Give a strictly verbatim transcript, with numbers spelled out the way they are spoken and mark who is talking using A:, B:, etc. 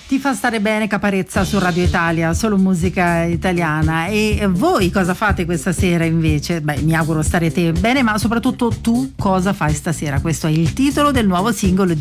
A: Ti fa stare bene Caparezza su Radio Italia, solo musica italiana. E voi cosa fate questa sera invece? Beh, mi auguro starete bene, ma soprattutto tu cosa fai stasera? Questo è il titolo del nuovo singolo